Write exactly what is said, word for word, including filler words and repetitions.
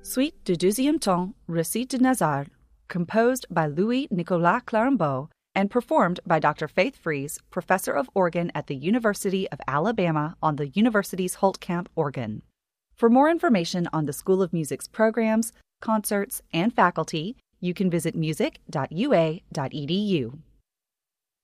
Suite du deuxième temps, Récit de Nazar, composed by Louis-Nicolas Clarambeau and performed by Doctor Faith Fries, professor of organ at the University of Alabama on the university's Holtkamp organ. For more information on the School of Music's programs, concerts, and faculty, you can visit music dot u a dot e d u.